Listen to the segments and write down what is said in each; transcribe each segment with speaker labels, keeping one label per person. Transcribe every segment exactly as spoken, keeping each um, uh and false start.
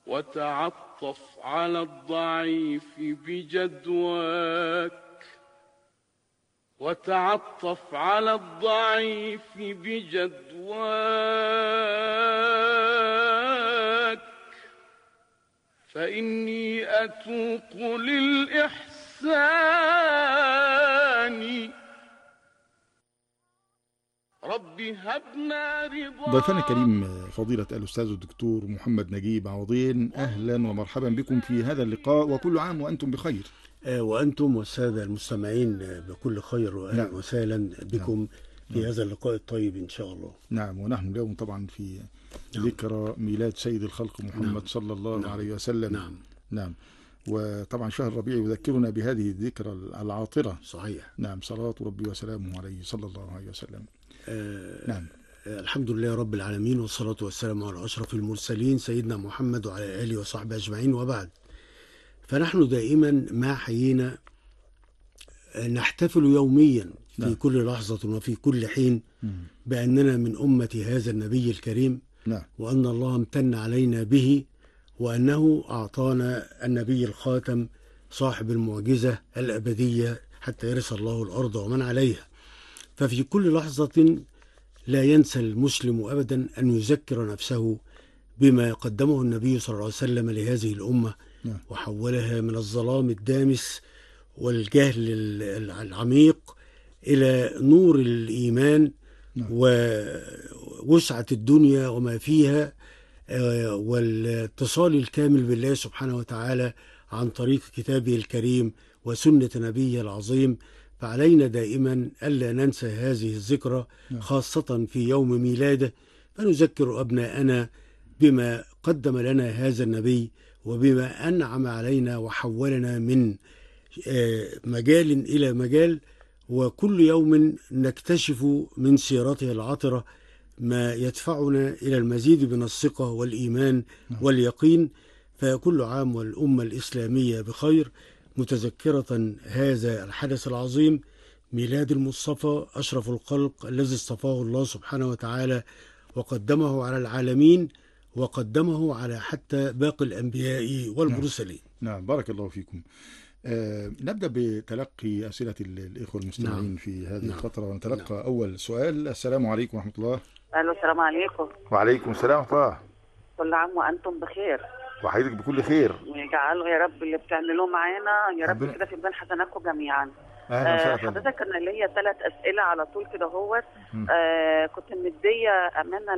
Speaker 1: وتعطف على الضعيف بجدواك وتعطف على الضعيف بجدواك فإني أتوق للإحسان ربي هبنا رضا.
Speaker 2: ضيفنا الكريم فضيلة الأستاذ الدكتور محمد نجيب عوضين، أهلا ومرحبا بكم في هذا اللقاء، وكل عام وأنتم بخير.
Speaker 3: وأنتم والسادة المستمعين بكل خير، وأهلا نعم. وسهلا بكم نعم. في هذا اللقاء الطيب إن شاء الله.
Speaker 2: نعم، ونحن اليوم طبعا في نعم. ذكرى ميلاد سيد الخلق محمد نعم. صلى الله نعم. عليه وسلم.
Speaker 3: نعم
Speaker 2: نعم. وطبعا شهر ربيع يذكرنا بهذه الذكرى العاطرة.
Speaker 3: صحيح.
Speaker 2: نعم، صلاة ربي وسلامه عليه صلى الله عليه وسلم.
Speaker 3: آه نعم. الحمد لله رب العالمين، والصلاة والسلام على أشرف المرسلين سيدنا محمد وعلى آله وصحبه أجمعين، وبعد. فنحن دائما ما حيينا نحتفل يوميا في نعم. كل لحظة وفي كل حين م. بأننا من أمة هذا النبي الكريم
Speaker 2: نعم.
Speaker 3: وأن الله امتن علينا به، وأنه أعطانا النبي الخاتم صاحب المعجزة الأبدية حتى يرث الله الأرض ومن عليها. ففي كل لحظة لا ينسى المسلم أبدا أن يذكر نفسه بما قدمه النبي صلى الله عليه وسلم لهذه الأمة نعم. وحولها من الظلام الدامس والجهل العميق إلى نور الإيمان نعم. ووسعة الدنيا وما فيها، والاتصال الكامل بالله سبحانه وتعالى عن طريق كتابه الكريم وسنة نبيه العظيم. فعلينا دائما ألا ننسى هذه الذكرى خاصة في يوم ميلاده، فنذكر أبناءنا بما قدم لنا هذا النبي وبما أنعم علينا وحولنا من مجال إلى مجال، وكل يوم نكتشف من سيرته العطرة ما يدفعنا إلى المزيد من الثقة والإيمان واليقين. فكل عام والأمة الإسلامية بخير، متذكرة هذا الحدث العظيم، ميلاد المصطفى أشرف الخلق الذي اصطفاه الله سبحانه وتعالى وقدمه على العالمين وقدمه على حتى باقي الأنبياء والمرسلين.
Speaker 2: نعم. نعم، بارك الله فيكم. آه نبدأ بتلقي أسئلة الإخوة المستمعين نعم. في هذه نعم. الفترة، ونتلقى نعم. أول سؤال. السلام عليكم ورحمة الله.
Speaker 4: أهلا، السلام عليكم.
Speaker 2: وعليكم السلام ورحمة الله.
Speaker 4: كل عام وأنتم بخير.
Speaker 2: وحضرتك بكل خير،
Speaker 4: ويجعله يا رب اللي بتعملوه معانا يا رب كده في ميزان حسناتكم جميعا.
Speaker 2: آه
Speaker 4: حضرتك انا ليا ثلاث اسئله على طول كده اهوت. آه كنت مديه امانه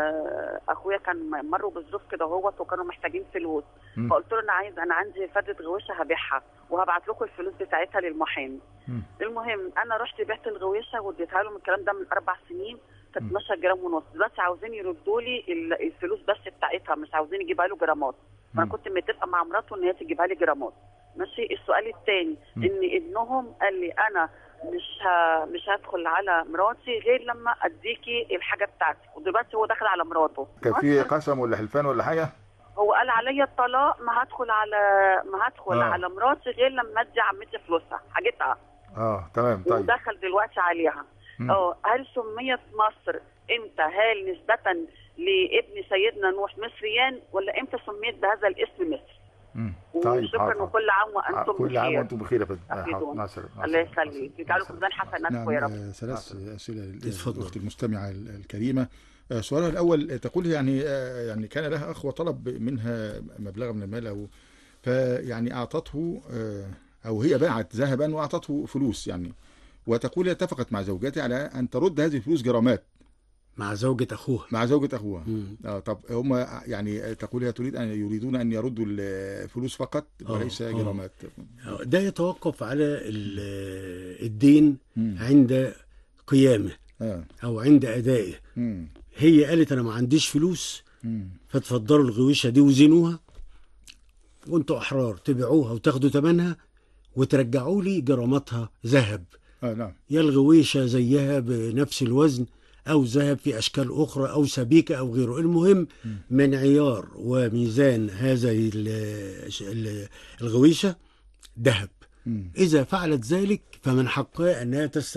Speaker 4: لاخويا، كان مروا بالظروف كده اهوت وكانوا محتاجين فلوس، فقلت له انا عايز انا عندي فردة غويشه هبيعها وهبعت لكم الفلوس بتاعتها للمحامي. المهم انا رحت بعت الغويشه واديتها لهم، الكلام ده من اربع سنين، كانت اتناشر جرام ونص، بس عاوزين يردوا لي الفلوس بس بتاعتها، مش عاوزين يجيبها له جرامات. وانا كنت متفقه مع مراته ان هي تجيبها لي جرامات. ماشي. السؤال الثاني ان ابنهم قال لي انا مش ه... مش هدخل على مراتي غير لما اديكي الحاجه بتاعتي، ودلوقتي هو داخل على مراته.
Speaker 2: كان في قسم ولا حلفان ولا حاجه؟
Speaker 4: هو قال عليا الطلاق، ما هدخل على ما هدخل آه. على مراتي غير لما ادي عمتي فلوسها حاجتها.
Speaker 2: اه تمام. طيب
Speaker 4: ودخل دلوقتي عليها. اه هل سميت مصر امتى؟ هل نسبه لابن سيدنا نوح مصريان، ولا امتى سميت بهذا الاسم مصر؟
Speaker 2: طيب
Speaker 4: شكرا، وكل عام وانتم بخير.
Speaker 2: كل عام وانتم بخير يا فندم.
Speaker 4: الله يخليك، يجعلوا في ميزان حسناتكم يا رب.
Speaker 2: ثلاث اسئله للاخت المستمعه الكريمه. سؤالها الاول تقول يعني يعني كان لها اخ وطلب منها مبلغ من المال، او فيعني اعطته او هي باعت ذهبا واعطته فلوس يعني، وتقول اتفقت مع زوجتي على ان ترد هذه الفلوس جرامات
Speaker 3: مع زوجة أخوها.
Speaker 2: مع زوجة أخوها. آه طب هم يعني تقول هي تريد أن يريدون أن يردوا الفلوس فقط وليس جرامات.
Speaker 3: ده يتوقف على الدين مم. عند قيامه آه. أو عند أدائه. مم. هي قالت أنا ما عنديش فلوس، فتفضلوا الغويشة دي وزنوها وانتوا أحرار تبيعوها وتاخدوا ثمنها وترجعوا لي جراماتها ذهب.
Speaker 2: آه نعم.
Speaker 3: يا الغويشة زيها بنفس الوزن أو ذهب في أشكال أخرى أو سبيكة أو غيره. المهم من عيار وميزان هذه الغويشة ذهب. إذا فعلت ذلك فمن حقها أنها تستطيع